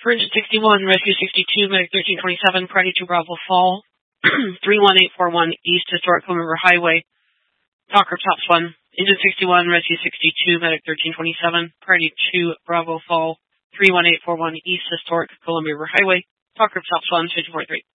For Engine 61, Rescue 62, Medic 1327, priority to Bravo Fall, 31841 East Historic Home River Highway, Talker Tops 1. Engine 61, Rescue 62, Medic 1327, priority to Bravo Fall, 31841 East Historic Columbia River Highway, Talker Tops 1, 54-3.